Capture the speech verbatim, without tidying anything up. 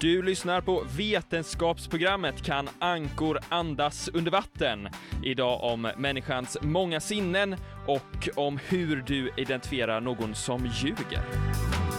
Du lyssnar på vetenskapsprogrammet Kan ankor andas under vatten? Idag om människans många sinnen och om hur du identifierar någon som ljuger.